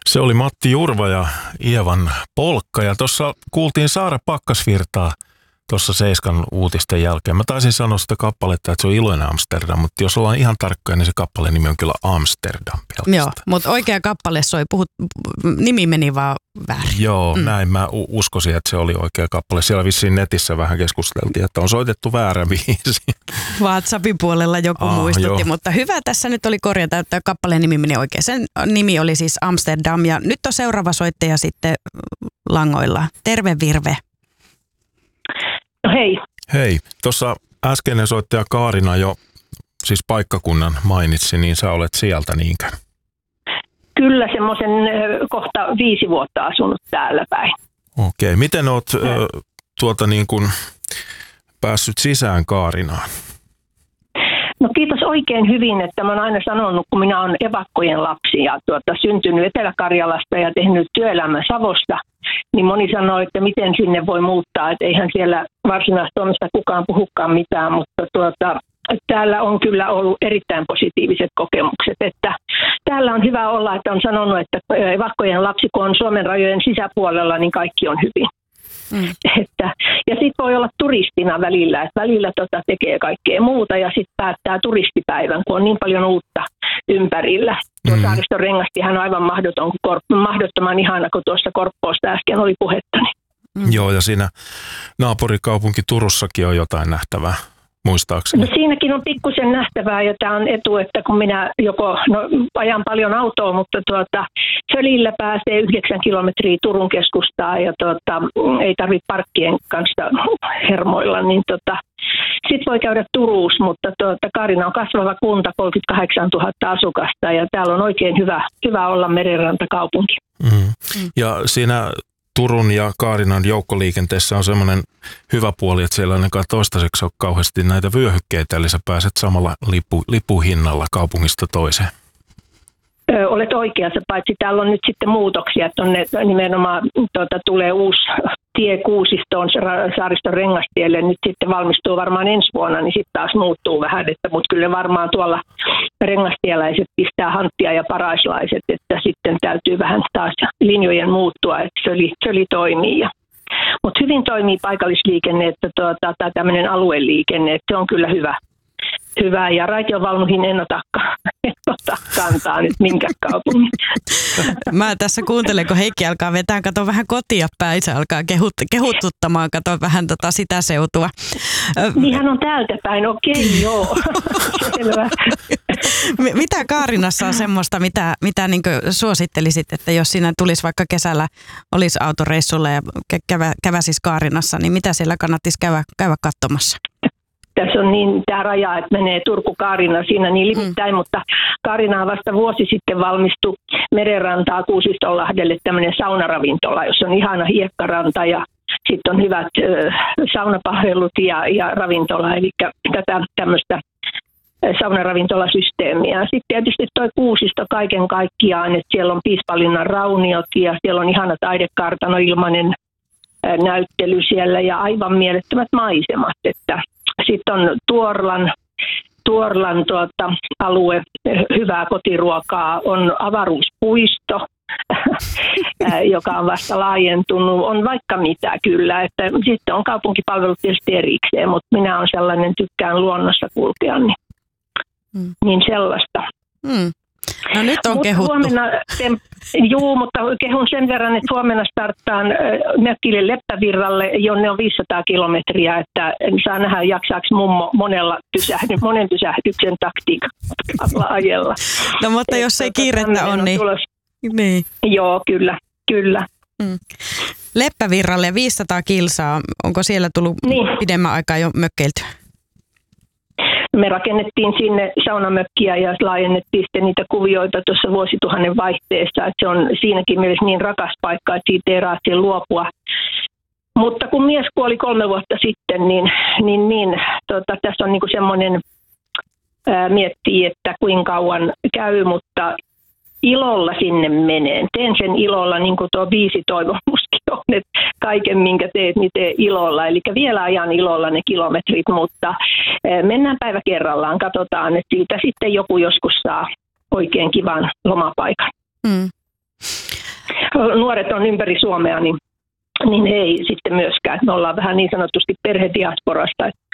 Se oli Matti Jurva ja Ievan Polkka ja tuossa kuultiin Saara Pakkasvirtaa tuossa Seiskan uutisten jälkeen. Mä taisin sanoa sitä kappaletta, että se on Iloinen Amsterdam, mutta jos ollaan ihan tarkkoja, niin se kappaleen nimi on kyllä Amsterdam pelkästään. Joo, mutta oikea kappale soi, nimi meni vaan väärin. Joo, näin mä uskoisin, että se oli oikea kappale. Siellä vissiin netissä vähän keskusteltiin, että on soitettu väärä biisi. WhatsAppin puolella joku muistutti, mutta hyvä tässä nyt oli korjata, että kappaleen nimi meni oikein. Sen nimi oli siis Amsterdam ja nyt on seuraava soittaja sitten langoilla. Terve Virve. No hei. Hei, tuossa äskeinen soittaja Kaarina jo siis paikkakunnan mainitsi, niin sä olet sieltä niinkö? Kyllä, semmoisen kohta 5 vuotta asunut täällä päin. Okei, miten oot niin kuin päässyt sisään Kaarinaan? No kiitos oikein hyvin, että mä oon aina sanonut, kun minä olen evakkojen lapsi ja syntynyt Etelä-Karjalasta ja tehnyt työelämän Savosta, niin moni sanoo, että miten sinne voi muuttaa, että eihän siellä Varsinais-Suomesta kukaan puhukaan mitään, mutta täällä on kyllä ollut erittäin positiiviset kokemukset, että täällä on hyvä olla, että on sanonut, että evakkojen lapsi, kun on Suomen rajojen sisäpuolella, niin kaikki on hyvin. Ja sitten voi olla turistina välillä, että välillä tekee kaikkea muuta ja sitten päättää turistipäivän, kun on niin paljon uutta ympärillä. Tuo Saariston Rengastihan on aivan mahdottoman ihana, kun tuossa Korppoosta äsken oli puhettani. Joo, ja siinä naapurikaupunki Turussakin on jotain nähtävää. Muistaakseni. No siinäkin on pikkusen nähtävää ja tämä on etu, että kun minä ajan paljon autoa, mutta Sölillä pääsee 9 kilometriä Turun keskustaan ja ei tarvitse parkkien kanssa hermoilla, niin sitten voi käydä Turuus, mutta Kaarina on kasvava kunta, 38 000 asukasta ja täällä on oikein hyvä olla merenrantakaupunki. Ja siinä Turun ja Kaarinan joukkoliikenteessä on semmoinen hyvä puoli, että siellä ei ainakaan toistaiseksi ole kauheasti näitä vyöhykkeitä, eli sä pääset samalla lipuhinnalla kaupungista toiseen. Olet oikeassa, paitsi täällä on nyt sitten muutoksia, että nimenomaan tulee uusi tie Kuusistoon Saariston Rengastielle, nyt sitten valmistuu varmaan ensi vuonna, niin sitten taas muuttuu vähän, mutta kyllä varmaan tuolla rengastieläiset pistää hanttia ja paraislaiset, että sitten täytyy vähän taas linjojen muuttua, että söli toimii. Mutta hyvin toimii paikallisliikenne, että tai tämmöinen alueliikenne, että se on kyllä hyvä ja raitiovaunuihin en ota kantaa nyt minkä kaupungin. Mä tässä kuuntelen, kun Heikki alkaa vetää, kato vähän kotia päin, se alkaa kehututtamaan, kato vähän sitä seutua. Niinhän on täältä päin, okei, joo. Mitä Kaarinassa on semmoista, mitä niin suosittelisit, että jos siinä tulisi vaikka kesällä, olisi autoreissulla ja käväsis Kaarinassa, niin mitä siellä kannattaisi käydä katsomassa? Tässä on niin tämä raja, että menee Turku-Kaarina siinä niin limittäin, mutta Kaarinaa vasta vuosi sitten valmistui merenrantaa Kuusistonlahdelle tämmöinen saunaravintola, jossa on ihana hiekkaranta ja sitten on hyvät saunapalvelut ja ravintola, eli tätä tämmöistä saunaravintola-systeemiä. Sitten tietysti tuo Kuusisto kaiken kaikkiaan, että siellä on Piispalinnan rauniot ja siellä on ihana taidekartano, ilmainen näyttely siellä ja aivan mielettömät maisemat, että sitten on Tuorlan alue, hyvää kotiruokaa, on avaruuspuisto, joka on vasta laajentunut, on vaikka mitä kyllä, että sitten on kaupunkipalvelut tietysti erikseen, mutta minä olen sellainen, tykkään luonnossa kulkea, niin sellaista. No nyt on kehuttu. Mutta kehun sen verran, että huomenna starttaan mökkille Leppävirralle, jonne on 500 kilometriä, että saa nähdä jaksaako mummo monen pysähdyksen taktiikalla ajella. No mutta jos ei kiirettä on, niin. Joo, kyllä. Leppävirralle 500 kilsaa, onko siellä tullut pidemmän aikaa jo mökkeiltyä? Me rakennettiin sinne saunamökkiä ja laajennettiin sitten niitä kuvioita tuossa vuosituhannen vaihteessa, että se on siinäkin mielessä niin rakas paikka, että siitä ei raatsi luopua. Mutta kun mies kuoli 3 vuotta sitten, niin tässä on niinku semmoinen, miettii, että kuinka kauan käy, mutta ilolla sinne meneen. Teen sen ilolla, niin kuin tuo biisi toivomuskin on, että kaiken minkä teet, niin tee ilolla. Eli vielä ajan ilolla ne kilometrit, mutta mennään päivä kerrallaan. Katsotaan, että siitä sitten joku joskus saa oikein kivan lomapaikan. nuoret on ympäri Suomea, niin he ei sitten myöskään. Me ollaan vähän niin sanotusti perhediasporasta, että